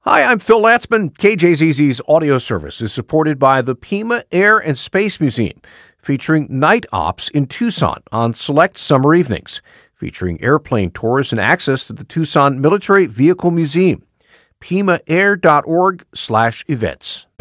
Hi, I'm Phil Latzman. KJZZ's audio service is supported by the Pima Air and Space Museum, featuring night ops in Tucson on select summer evenings, featuring airplane tours and access to the Tucson Military Vehicle Museum. PimaAir.org/events.